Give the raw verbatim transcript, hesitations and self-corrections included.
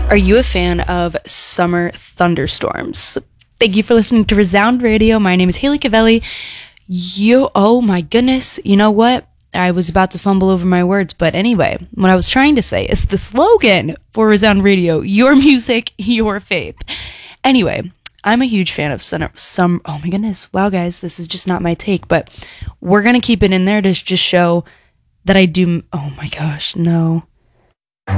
Are you a fan of summer thunderstorms? Thank you for listening to Resound Radio. My name is Haley Cavelli. You, oh my goodness. You know what? I was about to fumble over my words, but anyway, what I was trying to say is the slogan for Resound Radio: your music, your faith. Anyway, I'm a huge fan of some, some, oh my goodness. Wow, guys, this is just not my take, but we're going to keep it in there to just show that I do, oh my gosh, no.